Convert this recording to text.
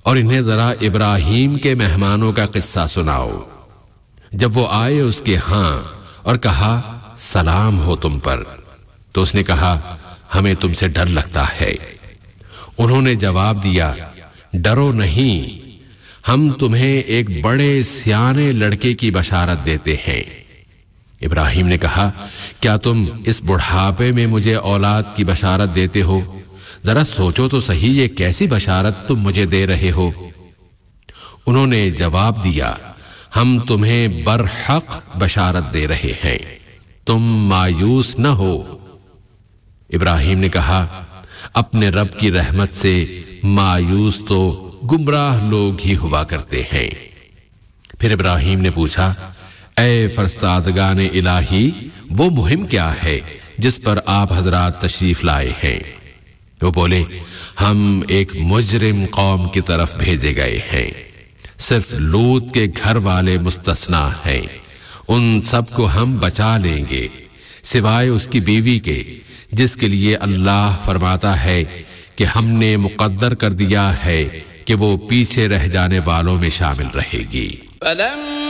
اور انہیں ذرا ابراہیم کے مہمانوں کا قصہ سناؤ۔ جب وہ آئے اس کے ہاں اور کہا سلام ہو تم پر، تو اس نے کہا ہمیں تم سے ڈر لگتا ہے۔ انہوں نے جواب دیا ڈرو نہیں، ہم تمہیں ایک بڑے سیانے لڑکے کی بشارت دیتے ہیں۔ ابراہیم نے کہا کیا تم اس بڑھاپے میں مجھے اولاد کی بشارت دیتے ہو؟ ذرا سوچو تو صحیح، یہ کیسی بشارت تم مجھے دے رہے ہو؟ انہوں نے جواب دیا ہم تمہیں برحق بشارت دے رہے ہیں، تم مایوس نہ ہو۔ ابراہیم نے کہا اپنے رب کی رحمت سے مایوس تو گمراہ لوگ ہی ہوا کرتے ہیں۔ پھر ابراہیم نے پوچھا اے فرستادگان الہی، وہ مہم کیا ہے جس پر آپ حضرات تشریف لائے ہیں؟ وہ بولے ہم ایک مجرم قوم کی طرف بھیجے گئے ہیں، صرف لوط کے گھر والے مستثنا ہیں، ان سب کو ہم بچا لیں گے سوائے اس کی بیوی کے، جس کے لیے اللہ فرماتا ہے کہ ہم نے مقدر کر دیا ہے کہ وہ پیچھے رہ جانے والوں میں شامل رہے گی۔